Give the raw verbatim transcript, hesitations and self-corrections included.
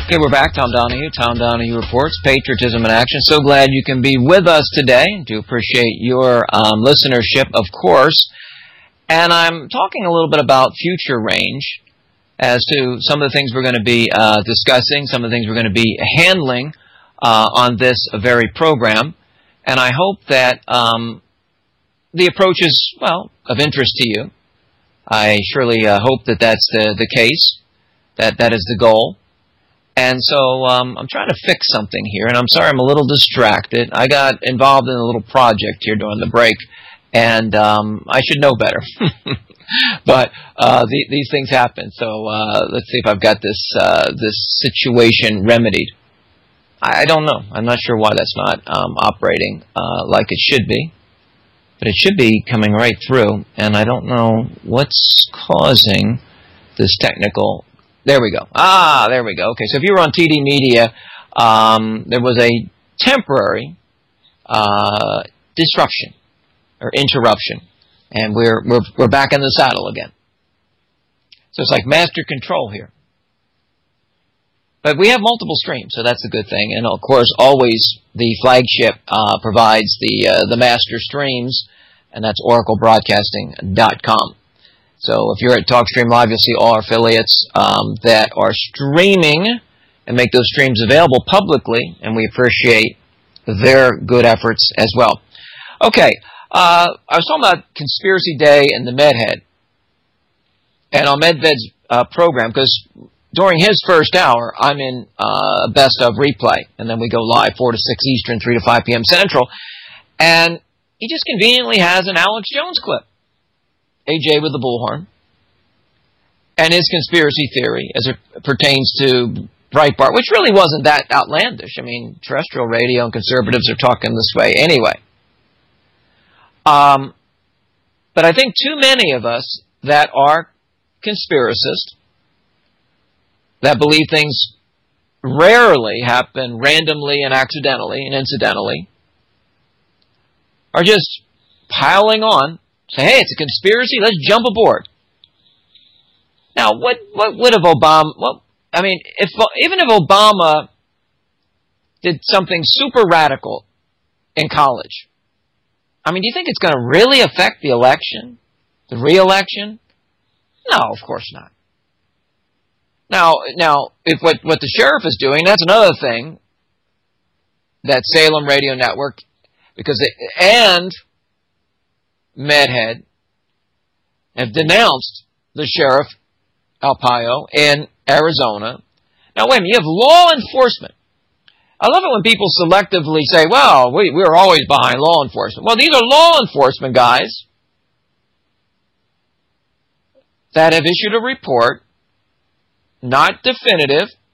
Okay, we're back. Tom Donahue, Tom Donahue Reports, Patriotism in Action. So glad you can be with us today. Do appreciate your um, listenership, of course. And I'm talking a little bit about future range as to some of the things we're going to be uh, discussing, some of the things we're going to be handling uh, on this very program. And I hope that um, the approach is, well, of interest to you. I surely uh, hope that that's the, the case, that that is the goal. And so um, I'm trying to fix something here, and I'm sorry I'm a little distracted. I got involved in a little project here during the break, and um, I should know better. But uh, the, these things happen, so uh, let's see if I've got this uh, this situation remedied. I, I don't know. I'm not sure why that's not um, operating uh, like it should be, but it should be coming right through, and I don't know what's causing this technical. There we go. Ah, there we go. Okay, so if you were on T D Media, um, there was a temporary uh, disruption or interruption, and we're we're we're back in the saddle again. So it's like master control here. But we have multiple streams, so that's a good thing. And of course, always the flagship uh, provides the uh, the master streams, and that's oracle broadcasting dot com. So if you're at TalkStream Live, you'll see all our affiliates um, that are streaming and make those streams available publicly, and we appreciate their good efforts as well. Okay, uh, I was talking about Conspiracy Day and the MedHead, and on MedVed's uh, program, because during his first hour, I'm in uh, a best of replay, and then we go live four to six Eastern, three to five p.m. Central, and he just conveniently has an Alex Jones clip. A J with the bullhorn, and his conspiracy theory as it pertains to Breitbart, which really wasn't that outlandish. I mean, terrestrial radio and conservatives are talking this way anyway. Um, but I think too many of us that are conspiracists, that believe things rarely happen randomly and accidentally and incidentally, are just piling on. Say, hey, it's a conspiracy, let's jump aboard. Now, what what would have Obama, well, I mean, if even if Obama did something super radical in college, I mean, do you think it's going to really affect the election, the re-election? No, of course not. Now, now, if what, what the sheriff is doing, that's another thing that Salem Radio Network, because it, and MedHead have denounced the sheriff Arpaio in Arizona. Now, wait a minute, you have law enforcement. I love it when people selectively say, well, we, we're always behind law enforcement. Well, these are law enforcement guys that have issued a report, not definitive,